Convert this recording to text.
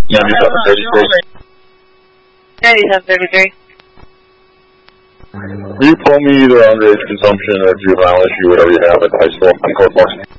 9733. 9733. Will you pull me either underage consumption or juvenile issue, whatever you have at the high school? I'm code 4.